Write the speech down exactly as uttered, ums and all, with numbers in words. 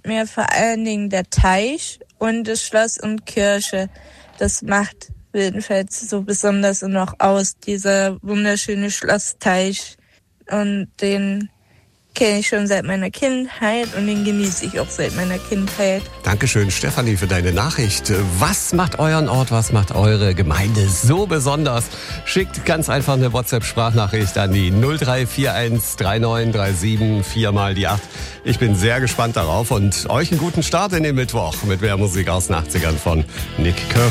mir vor allen Dingen der Teich und das Schloss und Kirche. Das macht Wildenfels so besonders und auch aus, dieser wunderschöne Schlossteich. Und den kenne ich schon seit meiner Kindheit und den genieße ich auch seit meiner Kindheit. Dankeschön, Stefanie, für deine Nachricht. Was macht euren Ort, was macht eure Gemeinde so besonders? Schickt ganz einfach eine WhatsApp-Sprachnachricht an die null drei vier eins drei neun drei sieben vier mal die acht. Ich bin sehr gespannt darauf und euch einen guten Start in den Mittwoch mit mehr Musik aus den achtzigern von Nick Kirsch.